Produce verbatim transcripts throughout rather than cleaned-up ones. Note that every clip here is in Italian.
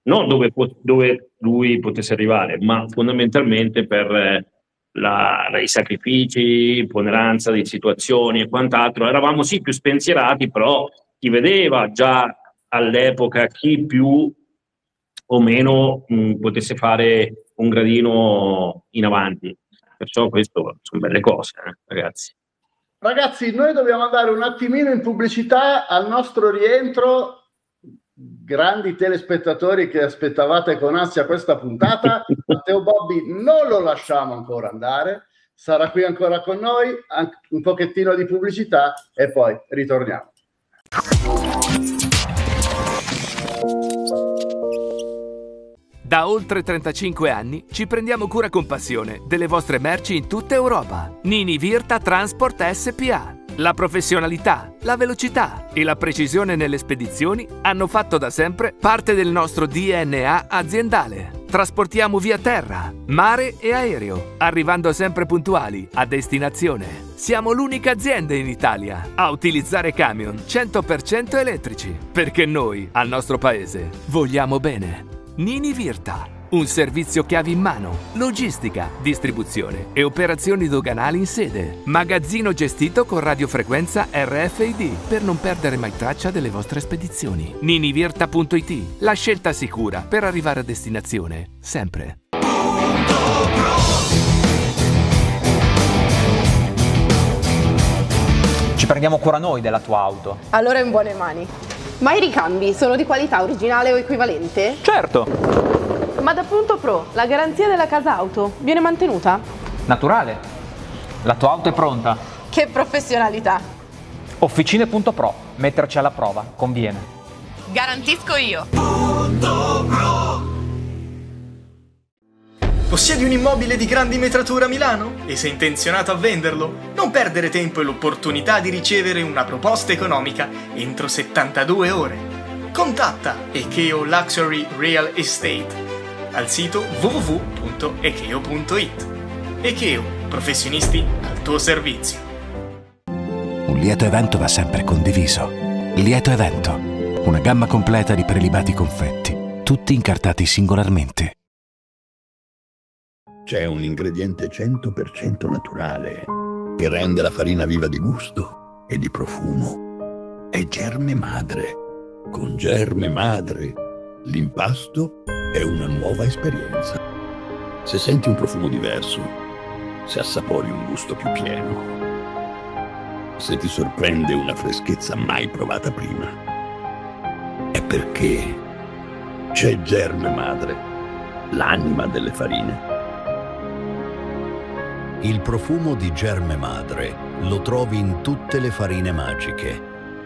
non dove, po- dove lui potesse arrivare, ma fondamentalmente per eh, la- i sacrifici, ponderanza di situazioni e quant'altro. Eravamo sì più spensierati, però chi vedeva già all'epoca chi più o meno mh, potesse fare un gradino in avanti. Perciò questo sono belle cose, eh, ragazzi. Ragazzi, noi dobbiamo andare un attimino in pubblicità al nostro rientro. Grandi telespettatori che aspettavate con ansia questa puntata, Matteo Bobbi non lo lasciamo ancora andare, sarà qui ancora con noi, un pochettino di pubblicità e poi ritorniamo. Da oltre trentacinque anni ci prendiamo cura con passione delle vostre merci in tutta Europa. Nini Virta Transport S P A. La professionalità, la velocità e la precisione nelle spedizioni hanno fatto da sempre parte del nostro D N A aziendale. Trasportiamo via terra, mare e aereo, arrivando sempre puntuali a destinazione. Siamo l'unica azienda in Italia a utilizzare camion cento per cento elettrici, perché noi, al nostro paese, vogliamo bene. Nini Virta, un servizio chiave in mano, logistica, distribuzione e operazioni doganali in sede. Magazzino gestito con radiofrequenza R F I D per non perdere mai traccia delle vostre spedizioni. ninivirta punto it, la scelta sicura per arrivare a destinazione, sempre. Ci prendiamo cura noi della tua auto. Allora è in buone mani. Ma i ricambi sono di qualità originale o equivalente? Certo! Ma da Punto Pro, la garanzia della casa auto viene mantenuta? Naturale. La tua auto è pronta. Che professionalità! Officine Punto Pro. Metterci alla prova. Conviene. Garantisco io! Punto Pro. Possiedi un immobile di grandi metratura a Milano? E sei intenzionato a venderlo? Non perdere tempo e l'opportunità di ricevere una proposta economica entro settantadue ore. Contatta Ekeo Luxury Real Estate al sito w w w punto ekeo punto it. Ekeo, professionisti al tuo servizio. Un lieto evento va sempre condiviso. Lieto evento, una gamma completa di prelibati confetti, tutti incartati singolarmente. C'è un ingrediente cento per cento naturale che rende la farina viva di gusto e di profumo. È Germe Madre. Con Germe Madre l'impasto è una nuova esperienza. Se senti un profumo diverso, se assapori un gusto più pieno, se ti sorprende una freschezza mai provata prima, è perché c'è Germe Madre, l'anima delle farine. Il profumo di Germe Madre lo trovi in tutte le farine magiche.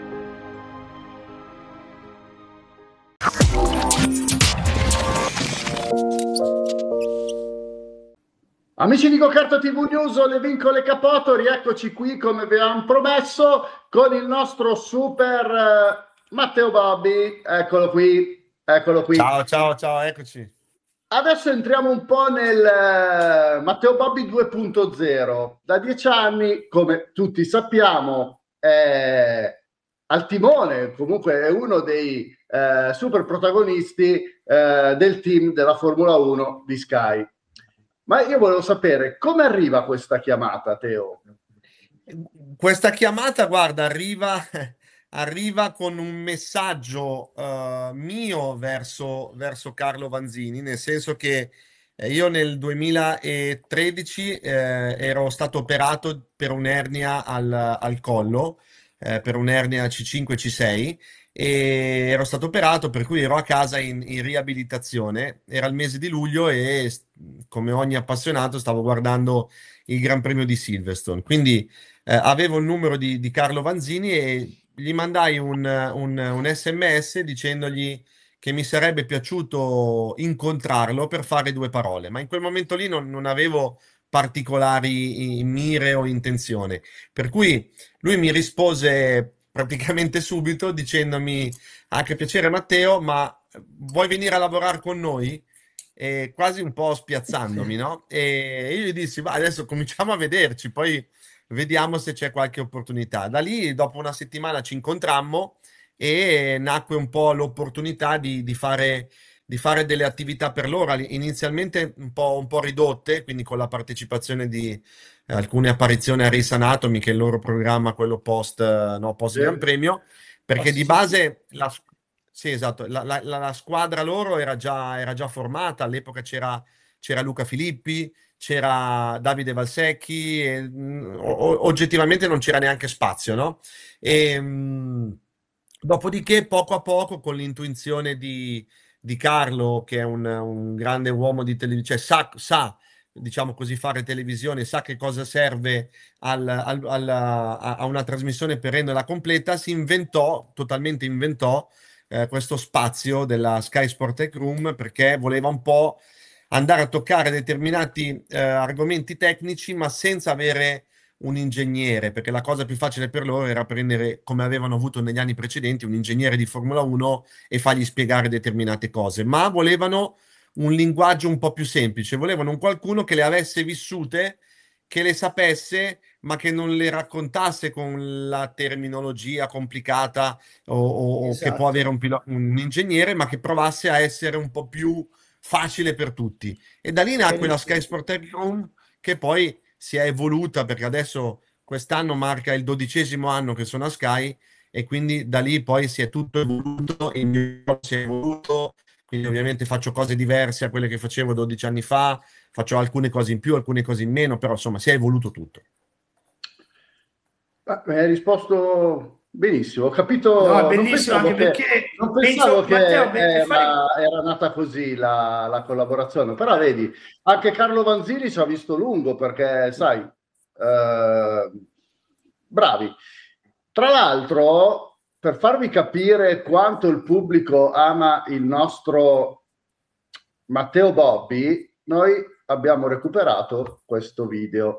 Amici di Gokarta T V News, le vincole Capoto, rieccoci qui come avevamo promesso con il nostro super eh, Matteo Bobbi, eccolo qui, eccolo qui. Ciao, ciao, ciao, eccoci. Adesso entriamo un po' nel eh, Matteo Bobbi due punto zero. Da dieci anni, come tutti sappiamo, è al timone, comunque è uno dei eh, super protagonisti eh, del team della Formula uno di Sky. Ma io volevo sapere come arriva questa chiamata, Teo? Questa chiamata, guarda, arriva, arriva con un messaggio uh, mio verso, verso Carlo Vanzini, nel senso che eh, io nel duemilatredici eh, ero stato operato per un'ernia al, al collo, eh, per un'ernia C cinque C sei, e ero stato operato, per cui ero a casa in, in riabilitazione. Era il mese di luglio e, come ogni appassionato, stavo guardando il Gran Premio di Silverstone. Quindi eh, avevo il numero di, di Carlo Vanzini e gli mandai un, un, un S M S dicendogli che mi sarebbe piaciuto incontrarlo per fare due parole, ma in quel momento lì non, non avevo particolari mire o intenzione. Per cui lui mi rispose praticamente subito dicendomi: anche piacere Matteo, ma vuoi venire a lavorare con noi? E quasi un po' spiazzandomi, no? E io gli dissi: va, adesso cominciamo a vederci, poi vediamo se c'è qualche opportunità. Da lì, dopo una settimana, ci incontrammo e nacque un po' l'opportunità di, di fare di fare delle attività per loro, inizialmente un po', un po' ridotte, quindi con la partecipazione di eh, alcune apparizioni a Race Anatomy, che è il loro programma, quello post, eh, no, post Sì. Gran Premio, perché Ah, di sì. base la, sì, esatto, la, la- la- la squadra loro era già, era già formata, all'epoca c'era c'era Luca Filippi, c'era Davide Valsecchi, e, mh, o- oggettivamente non c'era neanche spazio, no? E, mh, dopodiché, poco a poco, con l'intuizione di, di Carlo, che è un, un grande uomo di televisione, cioè sa, sa, diciamo così, fare televisione, sa che cosa serve al- al- alla- a, a una trasmissione per renderla completa, si inventò, totalmente inventò, eh, questo spazio della Sky Sport Tech Room, perché voleva un po' andare a toccare determinati eh, argomenti tecnici, ma senza avere un ingegnere, perché la cosa più facile per loro era prendere, come avevano avuto negli anni precedenti, un ingegnere di Formula uno e fargli spiegare determinate cose, ma volevano un linguaggio un po' più semplice, volevano un qualcuno che le avesse vissute, che le sapesse, ma che non le raccontasse con la terminologia complicata o, o- o che può avere Esatto. un, pilo- un ingegnere, ma che provasse a essere un po' più facile per tutti. E da lì nacque la Sky Sport Tech Room, che poi si è evoluta, perché adesso quest'anno marca il dodicesimo anno che sono a Sky, e quindi da lì poi si è tutto evoluto, il mio ruolo si è evoluto, quindi ovviamente faccio cose diverse a quelle che facevo dodici anni fa, faccio alcune cose in più, alcune cose in meno, però insomma si è evoluto tutto. Ah, mi hai risposto benissimo, ho capito. No, è Non bellissimo pensavo anche che, perché non pensavo penso, Matteo, che per fare... era, era nata così la, la collaborazione, però vedi, anche Carlo Vanzini ci ha visto lungo perché, sai, eh, bravi. Tra l'altro, per farvi capire quanto il pubblico ama il nostro Matteo Bobbi, noi abbiamo recuperato questo video.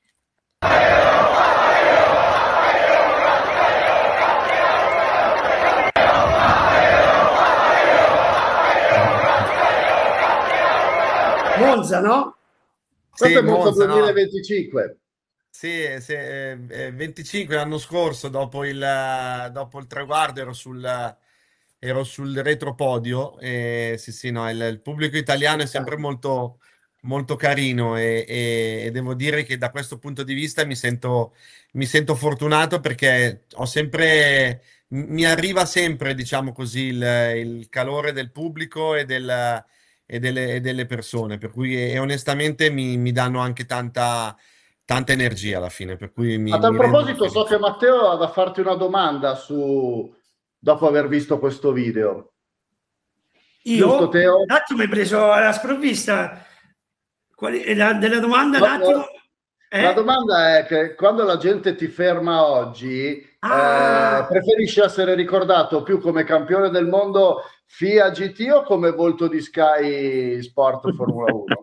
Monza, no? Questo Sì, è Monza Monza, no? duemilaventicinque. Sì, sì, eh, eh, venticinque l'anno scorso, dopo il, eh, dopo il traguardo, ero sul, ero sul retropodio. E sì, sì, no, il, il pubblico italiano è sempre molto, molto carino e, e- e devo dire che da questo punto di vista mi sento, mi sento fortunato, perché ho sempre, mi arriva sempre, diciamo così, il, il calore del pubblico e, del- e delle, e delle persone, per cui e onestamente mi, mi danno anche tanta tanta energia alla fine, per cui mi, A tal mi rendono proposito, so felice. che Matteo ha da farti una domanda su dopo aver visto questo video. Io? Giusto, Teo? Un attimo, mi hai preso alla sprovvista. Quali, la, della domanda, un No, attimo. no. Eh? La domanda è che quando la gente ti ferma oggi, Ah. eh, preferisci essere ricordato più come campione del mondo F I A G T o come volto di Sky Sport Formula uno?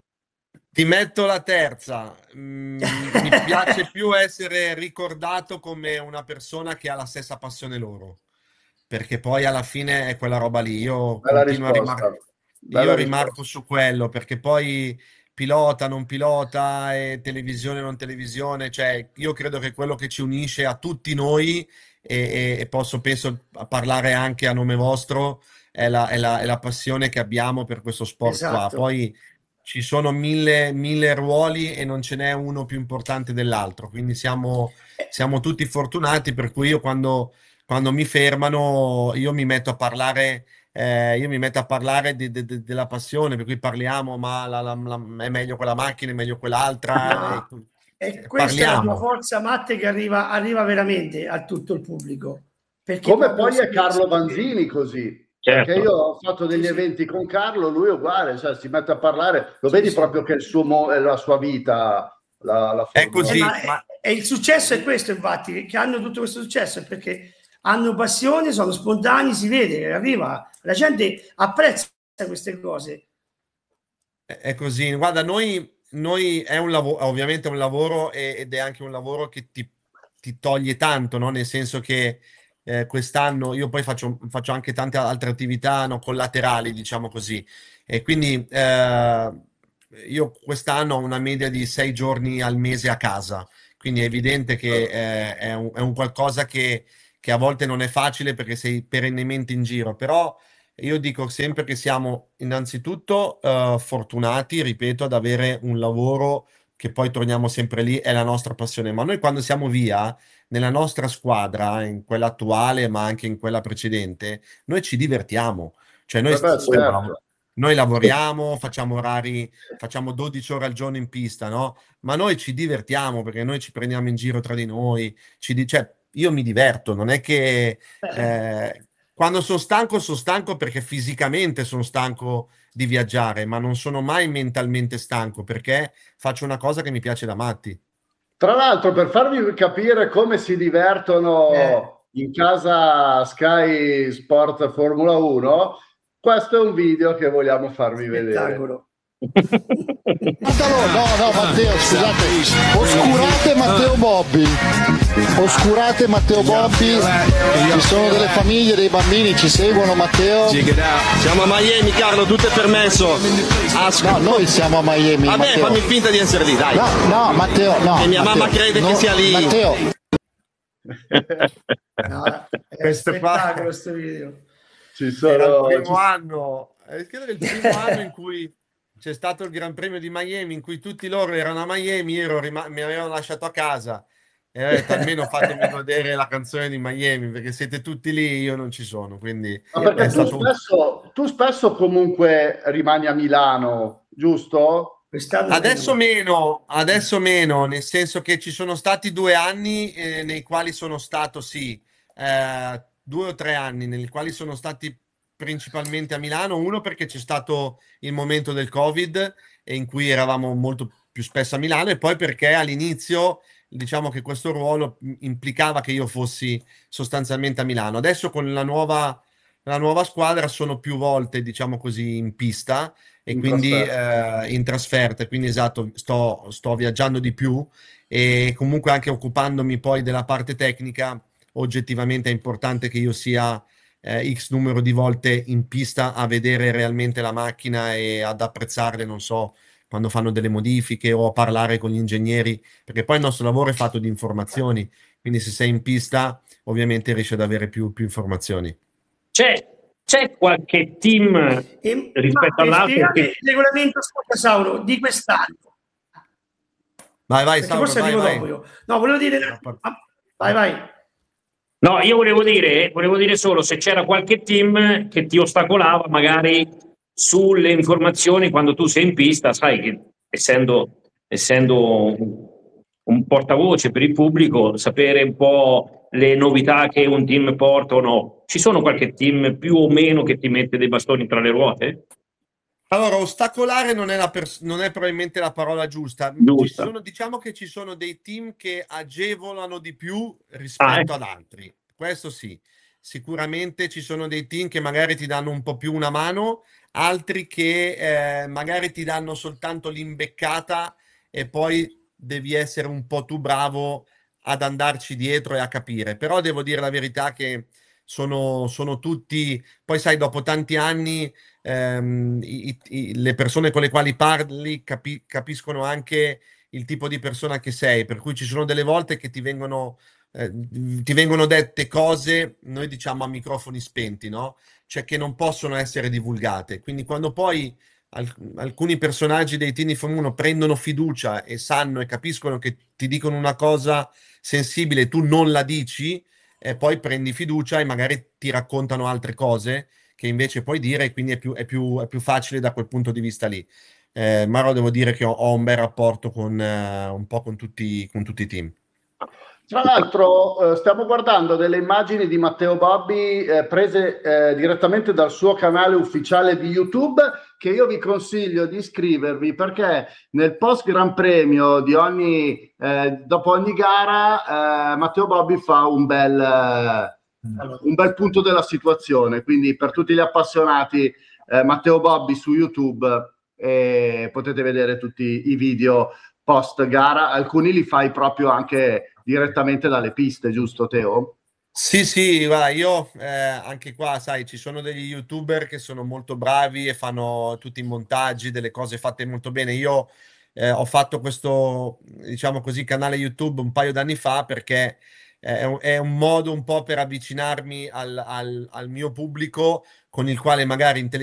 Ti metto la terza. Mm, mi piace più essere ricordato come una persona che ha la stessa passione loro, perché poi alla fine è quella roba lì. Io Bella continuo a risposta. rimarcare, Bella io risposta. rimarco su quello, perché poi pilota, non pilota, e televisione, non televisione, cioè io credo che quello che ci unisce a tutti noi, e, e- e posso, penso, a parlare anche a nome vostro, è la, è la- è la passione che abbiamo per questo sport qua. Esatto. Poi ci sono mille, mille ruoli e non ce n'è uno più importante dell'altro, quindi siamo, siamo tutti fortunati, per cui io quando, quando mi fermano, io mi metto a parlare, eh, io mi metto a parlare di- di- di- della passione, per cui parliamo, ma la- la- la- è meglio quella macchina, è meglio quell'altra, No. e- E e questa è la tua parliamo. forza, Matte, che arriva, arriva veramente a tutto il pubblico. Perché Come proprio poi è si- Carlo si- Vanzini così. Certo. Perché io ho fatto degli Sì, sì. eventi con Carlo, lui è uguale, cioè si mette a parlare, lo Sì, vedi sì. proprio che è, il suo mo- è la sua vita, la, la È Formula così. Eh, uno. ma, ma- e il successo è questo, infatti, che hanno tutto questo successo, è perché hanno passione, sono spontanei, si vede, arriva, la gente apprezza queste cose. È è così, guarda, noi, noi è un lavoro, ovviamente è un lavoro, e- ed è anche un lavoro che ti, ti toglie tanto, no? Nel senso che eh, quest'anno io poi faccio, faccio anche tante altre attività, no, collaterali, diciamo così, e quindi eh, io quest'anno ho una media di sei giorni al mese a casa, quindi è evidente che eh, è un, è un qualcosa che, che a volte non è facile, perché sei perennemente in giro, però io dico sempre che siamo innanzitutto eh, fortunati, ripeto, ad avere un lavoro che poi torniamo sempre lì, è la nostra passione. Ma noi quando siamo via, nella nostra squadra, in quella attuale, ma anche in quella precedente, noi ci divertiamo. Cioè noi, Vabbè, stiamo lav- certo. noi lavoriamo, facciamo orari, facciamo dodici ore al giorno in pista, no? Ma noi ci divertiamo perché noi ci prendiamo in giro tra di noi, ci di- cioè, io mi diverto, non è che eh, quando sono stanco, sono stanco perché fisicamente sono stanco di viaggiare, ma non sono mai mentalmente stanco perché faccio una cosa che mi piace da matti. Tra l'altro, per farvi capire come si Eh, divertono in casa Sky Sport Formula uno, questo è un video che vogliamo farvi vedere. spettacolo. Guardalo, no, no, Matteo, scusate, oscurate Matteo Bobbi, oscurate Matteo Bobbi, ci sono delle famiglie, dei bambini, ci seguono Matteo. Siamo a Miami, Carlo, tutto è permesso. Asco. No, noi siamo a Miami. Vabbè, Matteo. fammi finta di essere lì, dai. No, no, Matteo, no. Che mia Matteo, mamma crede no, che sia lì. Matteo, No, è Questo qua- spettacolo questo video. Ci Era il sono, primo ci- anno, eh, credo che il primo anno in cui c'è stato il Gran Premio di Miami, in cui tutti loro erano a Miami, io ero rima- mi avevano lasciato a casa e ho detto almeno fatemi godere la canzone di Miami perché siete tutti lì, io non ci sono, quindi Ma perché è tu stato un... spesso, tu spesso comunque rimani a Milano, giusto? Quest'anno Adesso meno, adesso meno, nel senso che ci sono stati due anni eh, nei quali sono stato, sì, eh, due o tre anni nei quali sono stati principalmente a Milano, uno perché c'è stato il momento del Covid e in cui eravamo molto più spesso a Milano e poi perché all'inizio diciamo che questo ruolo implicava che io fossi sostanzialmente a Milano. Adesso con la nuova, la nuova squadra sono più volte, diciamo così, in pista e In quindi trasferta. eh, in trasferta, quindi esatto, sto, sto viaggiando di più e comunque anche occupandomi poi della parte tecnica, oggettivamente è importante che io sia eh, X numero di volte in pista a vedere realmente la macchina e ad apprezzarle, non so, quando fanno delle modifiche o a parlare con gli ingegneri, perché poi il nostro lavoro è fatto di informazioni, quindi se sei in pista ovviamente riesci ad avere più, più informazioni. C'è, c'è qualche team E, rispetto ma, all'altro spiegate che... il regolamento, scusa Sauro, di quest'anno. Vai, vai, Perché Sauro, forse vai, arrivo vai. dopo io. No, volevo dire... ah, vai, vai. No, io volevo dire, volevo dire solo se c'era qualche team che ti ostacolava magari sulle informazioni quando tu sei in pista, sai che essendo, essendo un, un portavoce per il pubblico, sapere un po' le novità che un team porta o no. Ci sono qualche team più o meno che ti mette dei bastoni tra le ruote? Allora, ostacolare non è, la pers- non è probabilmente la parola giusta. Giusta. Ci sono, diciamo che ci sono dei team che agevolano di più rispetto Ah, ad altri. Questo sì. Sicuramente ci sono dei team che magari ti danno un po' più una mano, altri che eh, magari ti danno soltanto l'imbeccata e poi devi essere un po' tu bravo ad andarci dietro e a capire. Però devo dire la verità che sono, sono tutti, poi sai, dopo tanti anni ehm, i- i- le persone con le quali parli capi- capiscono anche il tipo di persona che sei, per cui ci sono delle volte che ti vengono, eh, ti vengono dette cose, noi diciamo a microfoni spenti, no? Cioè che non possono essere divulgate. Quindi quando poi al- alcuni personaggi dei Team di Formula uno prendono fiducia e sanno e capiscono che ti dicono una cosa sensibile e tu non la dici, e poi prendi fiducia e magari ti raccontano altre cose che invece puoi dire, e quindi è più, è più, è più facile da quel punto di vista lì. Eh, Maro, devo dire che ho, ho un bel rapporto con eh, un po' con tutti, con tutti i team. Tra l'altro, eh, stiamo guardando delle immagini di Matteo Bobbi eh, prese eh, direttamente dal suo canale ufficiale di YouTube, che io vi consiglio di iscrivervi perché nel post Gran Premio di ogni, eh, dopo ogni gara, eh, Matteo Bobbi fa un bel, eh, un bel punto della situazione. Quindi, per tutti gli appassionati, eh, Matteo Bobbi su YouTube, eh, potete vedere tutti i video post gara. Alcuni li fai proprio anche direttamente dalle piste, giusto Teo? Sì, sì, guarda, io eh, anche qua, sai, ci sono degli YouTuber che sono molto bravi e fanno tutti i montaggi, delle cose fatte molto bene. Io eh, ho fatto questo, diciamo così, canale YouTube un paio d'anni fa perché è un, è un modo un po' per avvicinarmi al, al, al mio pubblico, con il quale magari in televisione